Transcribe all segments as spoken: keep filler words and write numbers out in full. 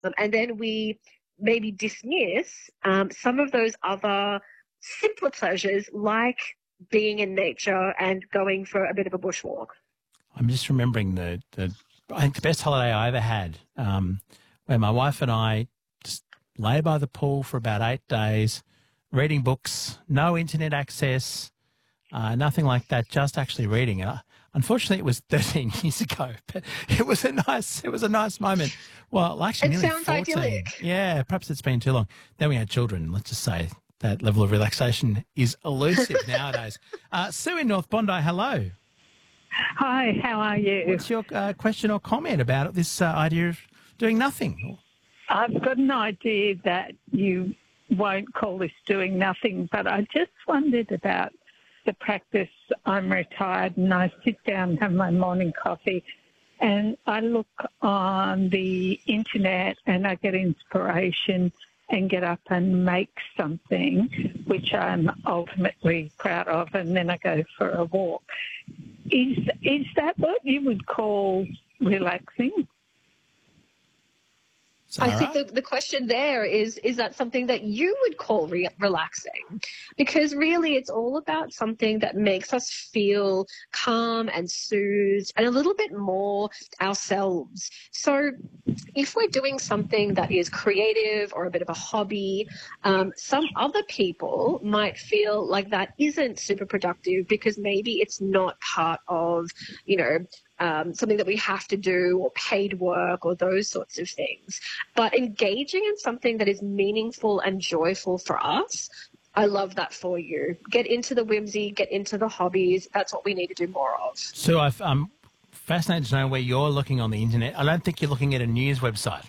Um, and then we maybe dismiss um, some of those other simpler pleasures like being in nature and going for a bit of a bushwalk. I'm just remembering the, the I think the best holiday I ever had, um, where my wife and I just lay by the pool for about eight days, reading books, no internet access, uh, nothing like that, just actually reading. Uh, unfortunately, it was thirteen years ago, but it was a nice, it was a nice moment. Well, actually, It nearly sounds fourteen. idyllic. Yeah, perhaps it's been too long. Then we had children. Let's just say that level of relaxation is elusive nowadays. Uh, Sue in North Bondi, hello. Hi, how are you? What's your uh, question or comment about this uh, idea of doing nothing? I've got an idea that you won't call this doing nothing, but I just wondered about the practice. I'm retired and I sit down and have my morning coffee and I look on the internet and I get inspiration and get up and make something, which I'm ultimately proud of, and then I go for a walk. Is is that what you would call relaxing? Sarah? I think the, the question there is, is that something that you would call re- relaxing? Because really it's all about something that makes us feel calm and soothed and a little bit more ourselves. So if we're doing something that is creative or a bit of a hobby, um, some other people might feel like that isn't super productive because maybe it's not part of, you know, Um, something that we have to do or paid work or those sorts of things. But engaging in something that is meaningful and joyful for us, I love that for you. Get into the whimsy, get into the hobbies. That's what we need to do more of. So I've, I'm fascinated to know where you're looking on the internet. I don't think you're looking at a news website.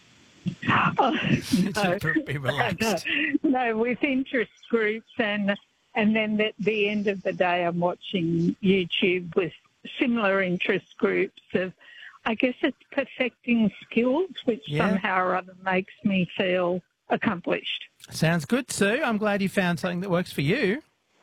Oh, no. To be relaxed. No, no, with interest groups and and then at the end of the day I'm watching YouTube with similar interest groups of, I guess it's perfecting skills, which Yeah. somehow or other makes me feel accomplished. Sounds good, Sue. I'm glad you found something that works for you.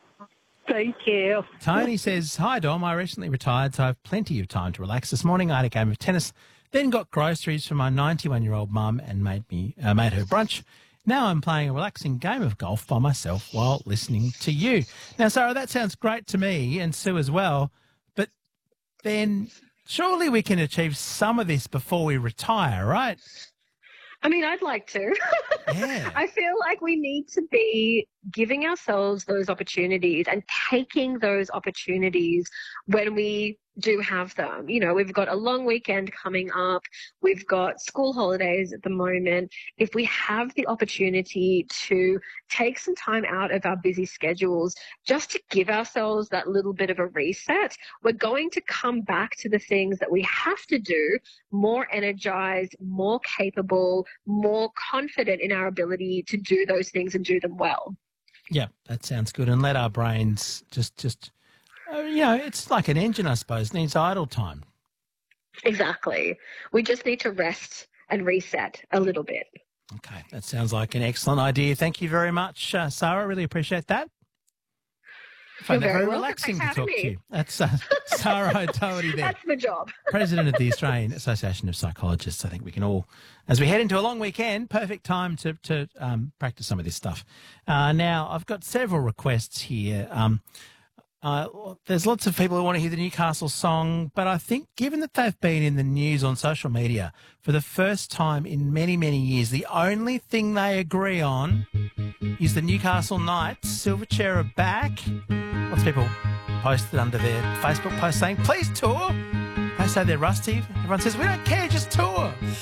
Thank you. Tony says, hi, Dom. I recently retired, so I have plenty of time to relax. This morning I had a game of tennis, then got groceries for my ninety-one-year-old mum and made me uh, made her brunch. Now I'm playing a relaxing game of golf by myself while listening to you. Now, Sarah, that sounds great to me and Sue as well, but then surely we can achieve some of this before we retire, right? I mean, I'd like to. Yeah. I feel like we need to be giving ourselves those opportunities and taking those opportunities when we do have them. You know, we've got a long weekend coming up. We've got school holidays at the moment. If we have the opportunity to take some time out of our busy schedules just to give ourselves that little bit of a reset, we're going to come back to the things that we have to do more energized, more capable, more confident in our ability to do those things and do them well. Yeah, that sounds good. And let our brains just, just uh, you know, it's like an engine, I suppose, needs idle time. Exactly. We just need to rest and reset a little bit. Okay, that sounds like an excellent idea. Thank you very much, uh, Sarah. Really appreciate that. I find You're that very very welcome. relaxing Thanks to for talk having to me. you. That's uh, Sarah O'Doherty there, That's the job. President of the Australian Association of Psychologists. I think we can all, as we head into a long weekend, perfect time to, to um, practice some of this stuff. Uh, now, I've got several requests here. Um, uh, there's lots of people who want to hear the Newcastle song, but I think given that they've been in the news on social media for the first time in many, many years, the only thing they agree on is the Newcastle Knights, Silverchair are back. Lots of people posted under their Facebook post saying, please tour. They say they're rusty. Everyone says, we don't care, just tour.